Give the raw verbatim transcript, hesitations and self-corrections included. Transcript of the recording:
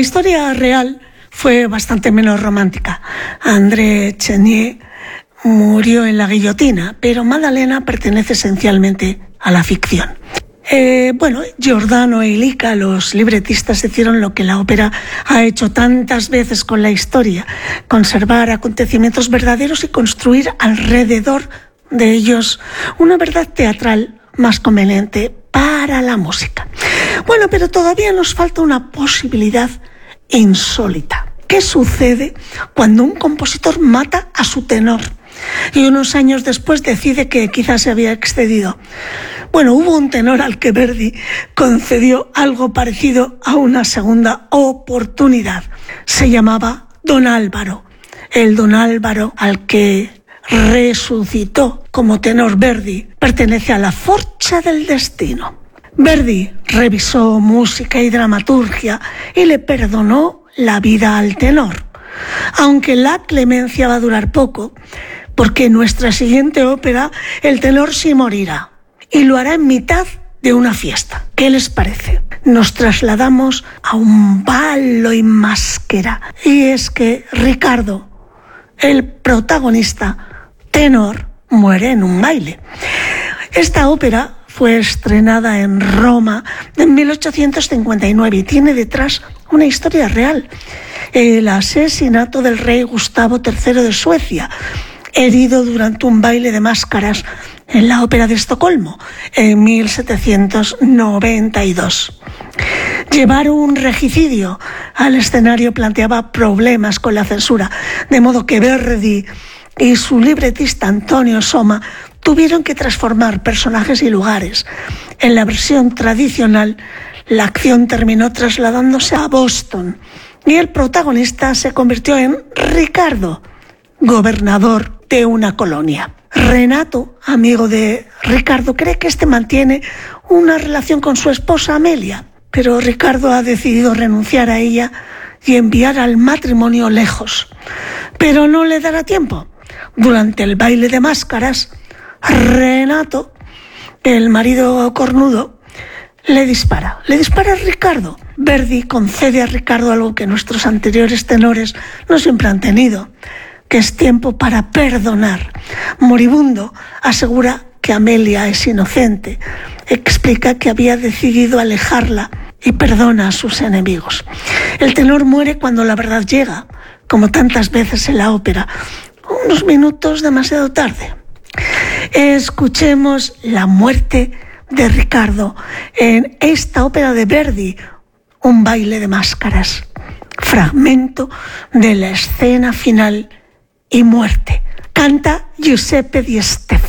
historia real fue bastante menos romántica. André Chenier murió en la guillotina, pero Madalena pertenece esencialmente a la ficción. Eh, bueno, Giordano y Lica, los libretistas, hicieron lo que la ópera ha hecho tantas veces con la historia: conservar acontecimientos verdaderos y construir alrededor de ellos una verdad teatral más conveniente para la música. Bueno, pero todavía nos falta una posibilidad insólita. ¿Qué sucede cuando un compositor mata a su tenor y unos años después decide que quizás se había excedido? Bueno, hubo un tenor al que Verdi concedió algo parecido a una segunda oportunidad. Se llamaba Don Álvaro. El Don Álvaro al que resucitó como tenor Verdi pertenece a la forcha del destino. Verdi revisó música y dramaturgia y le perdonó la vida al tenor, aunque la clemencia va a durar poco, porque en nuestra siguiente ópera el tenor sí morirá, y lo hará en mitad de una fiesta. ¿Qué les parece? Nos trasladamos a un ballo y máscara, y es que Ricardo, el protagonista tenor, muere en un baile. Esta ópera fue estrenada en Roma en mil ochocientos cincuenta y nueve y tiene detrás una historia real: el asesinato del rey Gustavo tercero de Suecia, herido durante un baile de máscaras en la Ópera de Estocolmo en mil setecientos noventa y dos. Llevar un regicidio al escenario planteaba problemas con la censura, de modo que Verdi y su libretista Antonio Soma tuvieron que transformar personajes y lugares. En la versión tradicional, la acción terminó trasladándose a Boston y el protagonista se convirtió en Ricardo, gobernador de una colonia. Renato, amigo de Ricardo, cree que este mantiene una relación con su esposa Amelia, pero Ricardo ha decidido renunciar a ella y enviar al matrimonio lejos. Pero no le dará tiempo. Durante el baile de máscaras, Renato, el marido cornudo, le dispara. Le dispara a Ricardo. Verdi concede a Ricardo algo que nuestros anteriores tenores no siempre han tenido, que es tiempo para perdonar. Moribundo, asegura que Amelia es inocente. Explica que había decidido alejarla y perdona a sus enemigos. El tenor muere cuando la verdad llega, como tantas veces en la ópera, unos minutos demasiado tarde. Escuchemos la muerte de Ricardo en esta ópera de Verdi, Un baile de máscaras, fragmento de la escena final y muerte. Canta Giuseppe Di Stefano.